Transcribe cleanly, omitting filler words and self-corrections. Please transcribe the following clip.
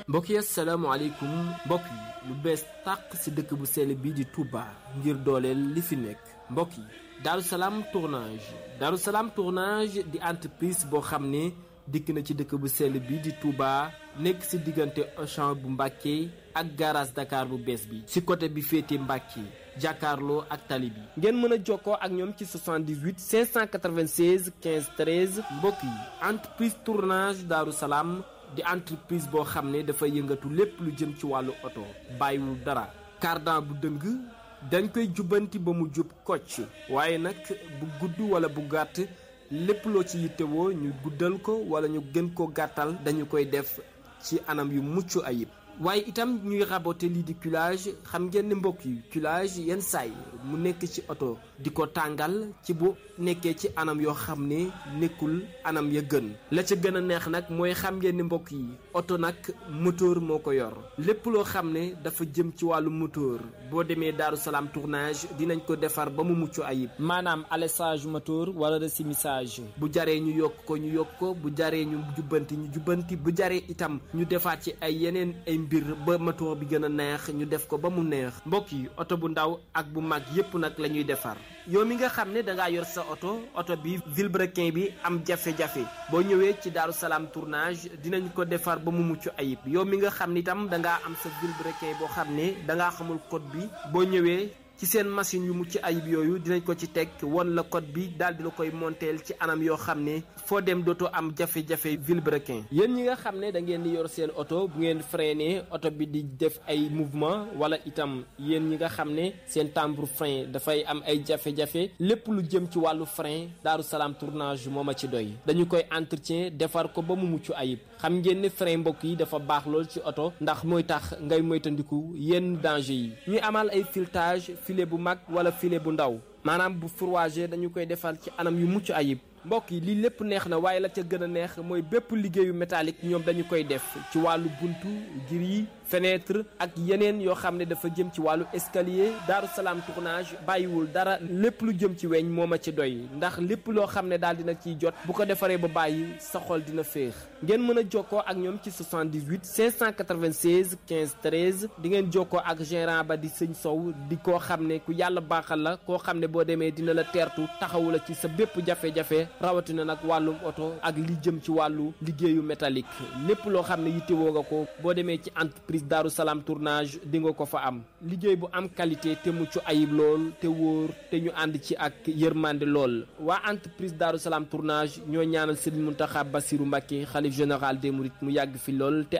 mbokk yi asalaamaaleykum mbokk yi lu bees tàq ci dëkk bu sell bi di Touba ngir dooleel li fi nekk mbokk yi Darou Salam tournage di entreprise boo xam ne dikk na ci dëkk bu sell bi di Touba nekk ci diggante Auchan bu Mbàkke ak garage Dakar bu bees bi ci côté bi féete Mbàkke jàkkaarloo ak tali bi ngeen mën a jokkoo ak ñoom ci 78 596 15 13 mbokk yi entreprise tournage Darou Salam di entreprise boo xam ne dafa yëngatu lépp lu jëm ci wàllu oto bàyyiwul dara cardan bu dëng dañ koy jubbanti ba mu jub kocc waaye nag bu gudd wala bu gàtt lépp loo ci yittewoo ñu guddal ko wala ñu gën ko gàttal dañu koy def ci anam yu mucc ayib waaye itam ñuy raboter lii di culage xam ngeen ne mbokk yi culage yenn saay mu nekk ci oto di ko tàngal ci bu nekkee ci anam yoo xam ne nekkul anam ya gën la ca gën a neex nag mooy xam ngeen ne mbokk yi oto nag moteur moo ko yor lépp loo xam ne dafa jëm ci wàllu moteur boo demee Darou Salam tournage dinañ ko defar ba mu mucc ayib maanaam alessage moteur wala resumissage bu jaree ñu yokk ko bu jaree ñu jubbanti bu jaree itam ñu defaat ci ay yeneen ay mbir ba moteur bi gën a neex ñu def ko ba mu neex mbokk yi oto bu ndaw ak bu mag yépp nag la ñuy defar yow mi nga xam ne dangaa yor sa oto bi vilebrequin bi am jafe-jafe boo ñëwee ci Darou Salam tournage dinañ ko defar ba mu mucc ayib yow mi nga xam ne itam dangaa am sa vilebrequin boo xam ne dangaa xamul code bi boo ñëwee ci seen machine yu mucc ayib yooyu dinañ ko ci teg won la code bi daal di la koy monteel ci anam yoo xam ne foo dem dootoo am jafe-jafe vilebrequin yéen ñi nga xam ne da ngeen di yor seen oto bu ngeen freiné oto bi di def ay mouvement wala itam yéen ñi nga xam ne seen timbre frein dafay am ay jafe-jafe lépp lu jëm ci wàllu frein Darou Salam tournage moo ma ci doy dañu koy entretien defar ko ba mu mucc ayib xam ngeen ne frein mbokk yi dafa baax lool ci oto ndax mooy tax ngay moytandiku yenn danger yi ñuy amal ay filetage filet bu mag wala filet bu ndaw maanaam bu fourragé dañu koy defal ci anam yu mucc ayib mbokk yi lii lépp neex na waaye la ca gën a neex mooy bépp liggéeyu métallique ñoom dañu koy def ci wàllu buntu gris fenêtre ak yeneen yoo xam ne dafa jëm ci wàllu escalier Darou Salam tournage bàyyiwul dara lépp lu jëm ci weñ moo ma ci doy ndax lépp loo xam ne daal dina ciy jot bu ko defaree ba bàyyi sa xol dina féex ngeen mën a jokkoo ak ñoom ci 78 596 15 13 di ngeen jokkoo ak gérant ba di sëñ Sow di koo xam ne ku yàlla baaxal la koo xam ne boo demee dina la teertu taxawu la ci sa bépp jafe-jafe rawatina nag wàllum oto ak li jëm ci wàllu liggéeyu métallique lépp loo xam ne yittewoo nga ko boo demee ci entreprise Darou Salam tournage di nga ko fa am liggéey bu am qualité te mucc ayib lool te wóor te ñu ànd ci ak yërmande lool waa entreprise Darou Salam tournage ñoo ñaanal Serigne Mountakha Bassirou Mbacké xalif général des mourides mu yàgg fi lool te